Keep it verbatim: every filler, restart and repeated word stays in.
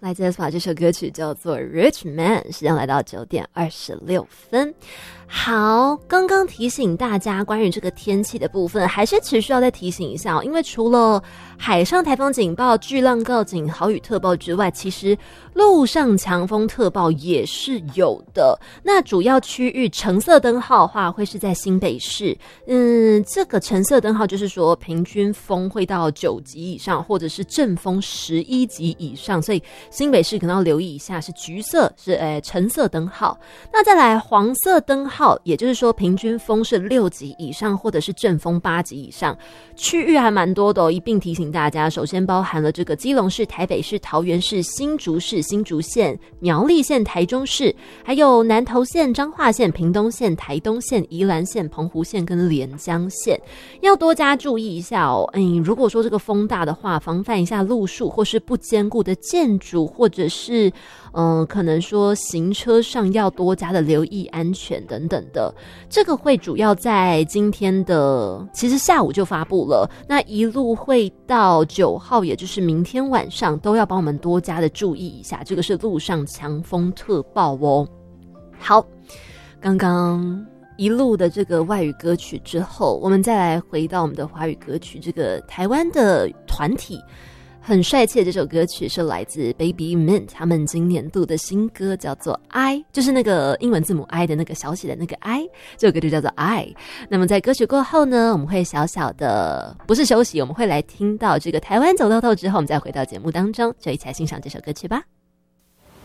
来自 aespa 这首歌曲叫做 Rich Man， 时间来到九点二十六分。好，刚刚提醒大家关于这个天气的部分，还是持续要再提醒一下哦，因为除了海上台风警报、巨浪告警、豪雨特报之外，其实陆上强风特报也是有的。那主要区域橙色灯号的话，会是在新北市。嗯，这个橙色灯号就是说平均风会到九级以上，或者是阵风十一级以上，所以新北市可能要留意一下，是橘色，是诶橙色灯号。那再来黄色灯号。也就是说平均风是六级以上，或者是阵风八级以上，区域还蛮多的哦。一并提醒大家，首先包含了这个基隆市、台北市、桃园市、新竹市、新竹县、苗栗县、台中市，还有南投县、彰化县、屏东县、台东县、宜兰县、澎湖县跟连江县，要多加注意一下哦。嗯，如果说这个风大的话，防范一下路树或是不坚固的建筑，或者是嗯，可能说行车上要多加的留意安全等等的。这个会主要在今天的其实下午就发布了，那一路会到九号，也就是明天晚上都要帮我们多加的注意一下，这个是陆上强风特报哦。好，刚刚一路的这个外语歌曲之后，我们再来回到我们的华语歌曲，这个台湾的团体很帅气的这首歌曲是来自 Baby Mint 他们今年度的新歌，叫做 I， 就是那个英文字母 I 的那个小写的那个 I， 这首歌就叫做 I。 那么在歌曲过后呢，我们会小小的不是休息，我们会来听到这个台湾走透透之后，我们再回到节目当中，就一起来欣赏这首歌曲吧。